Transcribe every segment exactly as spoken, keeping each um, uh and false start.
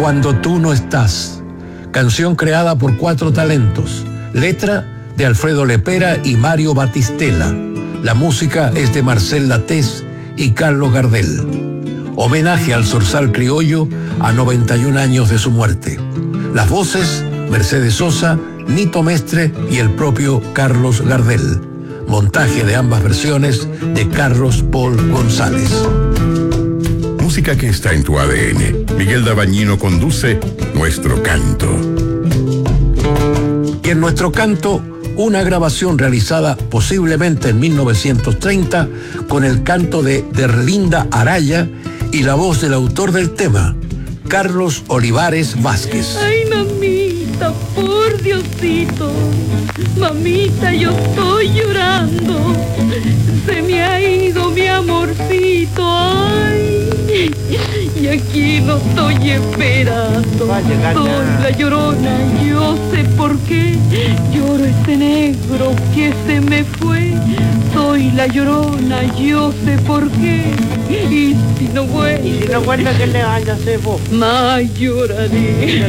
Cuando tú no estás, canción creada por cuatro talentos, letra de Alfredo Lepera y Mario Batistela, la música es de Marcel Latés y Carlos Gardel. Homenaje al zorzal criollo a noventa y un años de su muerte. Las voces, Mercedes Sosa, Nito Mestre y el propio Carlos Gardel. Montaje de ambas versiones de Carlos Paul González. Música que está en tu A D N. Miguel Dabañino conduce Nuestro Canto. Y en Nuestro Canto, una grabación realizada posiblemente en mil novecientos treinta con el canto de Derlinda Araya y la voz del autor del tema, Carlos Olivares Vázquez. Ay, mamita, por Diosito, mamita, yo estoy llorando, se me ha ido mi amorcito, ay, y aquí lo estoy esperando. Soy la llorona, yo sé por qué lloro este negro que se me fue. Soy la llorona, yo sé por qué. Y si no vuelve, y si no vuelve, ¿qué le vaya a hacer vos? Más lloraré.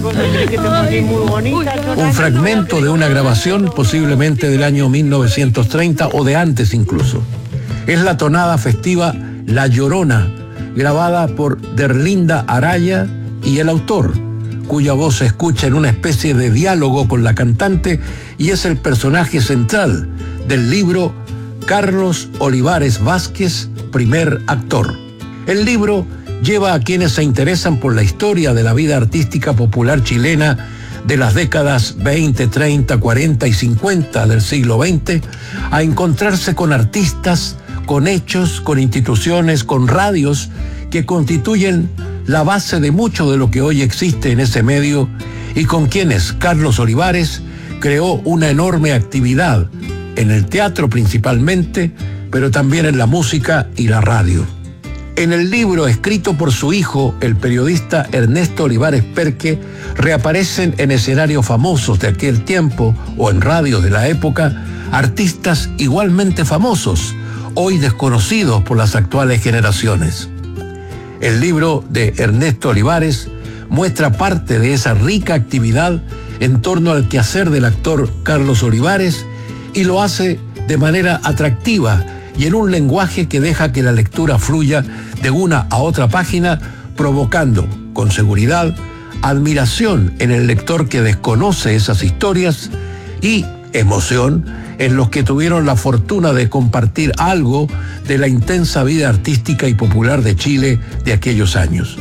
Ay, muy bonita, un fragmento de una grabación posiblemente del año mil novecientos treinta o de antes incluso. Es la tonada festiva La Llorona, grabada por Derlinda Araya y el autor, cuya voz se escucha en una especie de diálogo con la cantante y es el personaje central del libro Carlos Olivares Vázquez, primer actor. El libro lleva a quienes se interesan por la historia de la vida artística popular chilena de las décadas veinte, treinta, cuarenta y cincuenta del siglo veinte a encontrarse con artistas, con hechos, con instituciones, con radios que constituyen la base de mucho de lo que hoy existe en ese medio y con quienes Carlos Olivares creó una enorme actividad en el teatro principalmente, pero también en la música y la radio. En el libro escrito por su hijo, el periodista Ernesto Olivares Perque, reaparecen en escenarios famosos de aquel tiempo o en radios de la época artistas igualmente famosos, hoy desconocidos por las actuales generaciones. El libro de Ernesto Olivares muestra parte de esa rica actividad en torno al quehacer del actor Carlos Olivares y lo hace de manera atractiva y en un lenguaje que deja que la lectura fluya de una a otra página, provocando, con seguridad, admiración en el lector que desconoce esas historias y emoción en los que tuvieron la fortuna de compartir algo de la intensa vida artística y popular de Chile de aquellos años.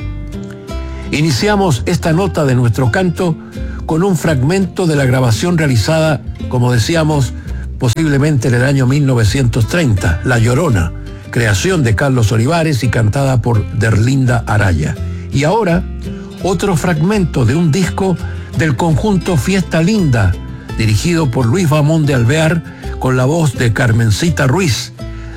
Iniciamos esta nota de Nuestro Canto con un fragmento de la grabación realizada, como decíamos, posiblemente en el año mil novecientos treinta, La Llorona, creación de Carlos Olivares y cantada por Derlinda Araya. Y ahora, otro fragmento de un disco del conjunto Fiesta Linda, dirigido por Luis Bamón de Alvear, con la voz de Carmencita Ruiz.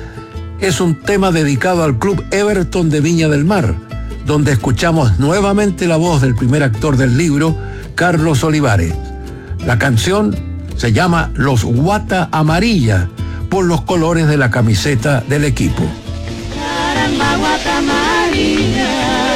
Es un tema dedicado al Club Everton de Viña del Mar, donde escuchamos nuevamente la voz del primer actor del libro, Carlos Olivares. La canción se llama Los Guata Amarilla, por los colores de la camiseta del equipo. Caramba, guata amarilla.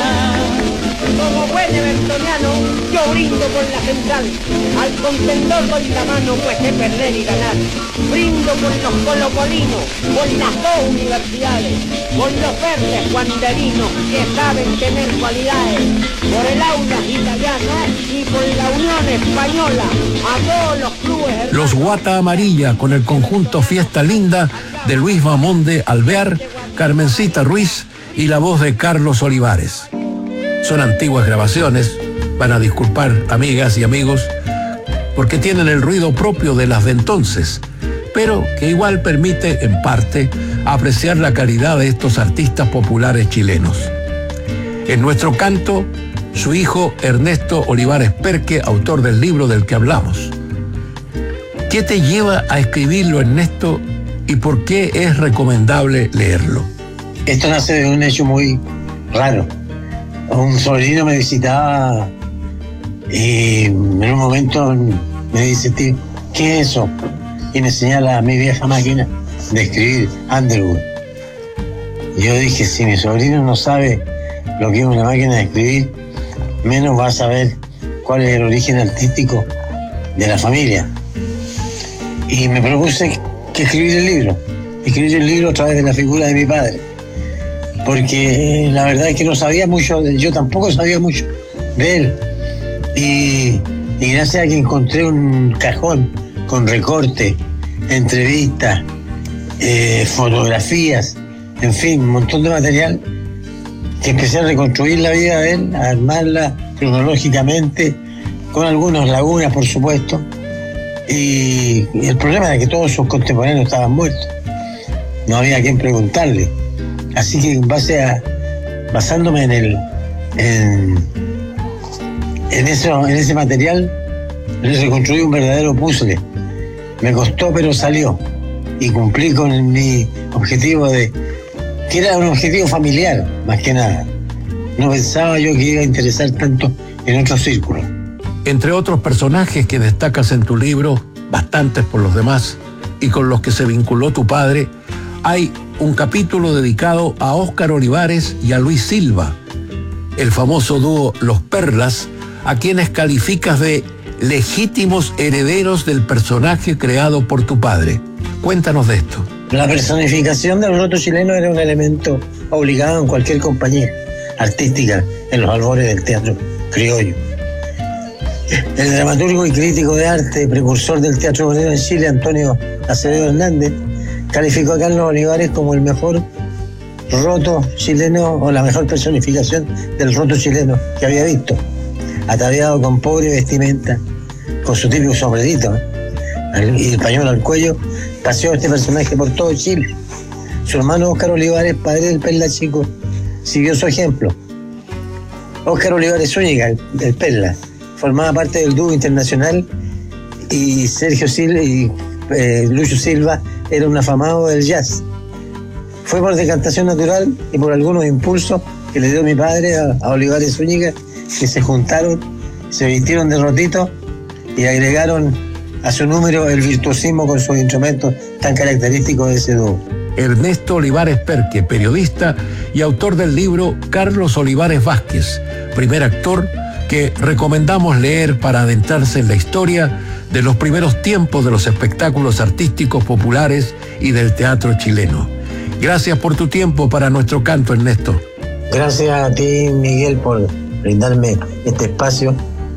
Como buen evertoniano, yo brindo por la central. Al contendor doy la mano, pues es perder y ganar. Brindo por los colocolinos, por las dos universidades, por los verdes guanderinos que saben tener cualidades, por el aula italiano y por la Unión Española, a todos los clubes hermanos. Los Guata Amarilla, con el conjunto Fiesta Linda de Luis Bamón de Alvear, Carmencita Ruiz y la voz de Carlos Olivares. Son antiguas grabaciones, van a disculpar amigas y amigos, porque tienen el ruido propio de las de entonces, pero que igual permite, en parte, apreciar la calidad de estos artistas populares chilenos. En Nuestro Canto, su hijo Ernesto Olivares Perque, autor del libro del que hablamos. ¿Qué te lleva a escribirlo, Ernesto, y por qué es recomendable leerlo? Esto nace de un hecho muy raro. Un sobrino me visitaba y en un momento me dice, tío, ¿qué es eso? Y me señala mi vieja máquina de escribir, Underwood. Y yo dije, si mi sobrino no sabe lo que es una máquina de escribir, menos va a saber cuál es el origen artístico de la familia. Y me propuse que escribir el libro, escribir el libro a través de la figura de mi padre, porque la verdad es que no sabía mucho, yo tampoco sabía mucho de él. Y, y gracias a que encontré un cajón con recortes, entrevistas, eh, fotografías, en fin, un montón de material, que empecé a reconstruir la vida de él, a armarla cronológicamente, con algunas lagunas, por supuesto. Y, y el problema era que todos sus contemporáneos estaban muertos. No había a quien preguntarle. Así que en base a, basándome en el, en, en eso, en ese material, le reconstruí un verdadero puzzle. Me costó, pero salió. Y cumplí con mi objetivo de, que era un objetivo familiar, más que nada. No pensaba yo que iba a interesar tanto en otros círculos. Entre otros personajes que destacas en tu libro, bastantes por los demás, y con los que se vinculó tu padre, hay un capítulo dedicado a Óscar Olivares y a Luis Silva, el famoso dúo Los Perlas, a quienes calificas de legítimos herederos del personaje creado por tu padre. Cuéntanos de esto. La personificación del roto chileno era un elemento obligado en cualquier compañía artística en los albores del teatro criollo. El dramaturgo y crítico de arte, precursor del teatro obrero en Chile, Antonio Acevedo Hernández, calificó a Carlos Olivares como el mejor roto chileno, o la mejor personificación del roto chileno que había visto. Ataviado con pobre vestimenta, con su típico sombrerito, ¿eh? y el pañuelo al cuello, paseó este personaje por todo Chile. Su hermano Óscar Olivares, padre del Perla Chico, siguió su ejemplo. Óscar Olivares Zúñiga, el, el Perla, formaba parte del dúo internacional, y Sergio Silva y eh, Lucho Silva era un afamado del jazz. Fue por decantación natural y por algunos impulsos que le dio mi padre a, a Olivares Zúñiga, que se juntaron, se vistieron de rotito y agregaron a su número el virtuosismo con sus instrumentos tan característicos de ese dúo. Ernesto Olivares Perque, periodista y autor del libro Carlos Olivares Vázquez, primer actor que recomendamos leer para adentrarse en la historia de los primeros tiempos de los espectáculos artísticos populares y del teatro chileno. Gracias por tu tiempo para nuestro canto, Ernesto. Gracias a ti, Miguel, por brindarme este espacio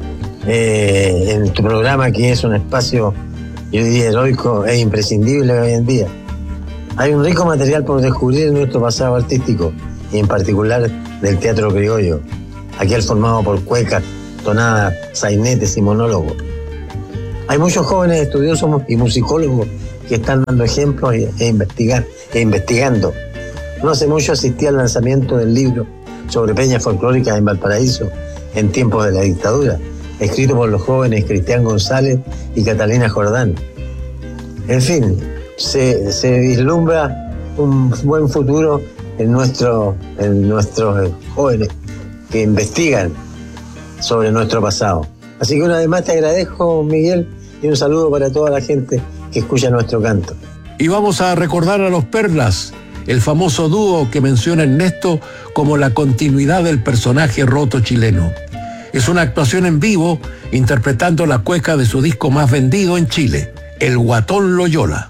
eh, en tu programa, que es un espacio, yo diría, heroico e imprescindible hoy en día. Hay un rico material por descubrir en nuestro pasado artístico, y en particular del teatro criollo, aquel formado por cuecas, tonadas, sainetes y monólogos. Hay muchos jóvenes estudiosos y musicólogos que están dando ejemplos e, investigar, e investigando. No hace mucho asistí al lanzamiento del libro sobre peñas folclóricas en Valparaíso en tiempos de la dictadura, escrito por los jóvenes Cristian González y Catalina Jordán. En fin, se, se vislumbra un buen futuro en, nuestro, en nuestros jóvenes que investigan sobre nuestro pasado. Así que una vez más te agradezco, Miguel, y un saludo para toda la gente que escucha nuestro canto. Y vamos a recordar a Los Perlas, el famoso dúo que menciona Ernesto como la continuidad del personaje roto chileno. Es una actuación en vivo interpretando la cueca de su disco más vendido en Chile, El Guatón Loyola.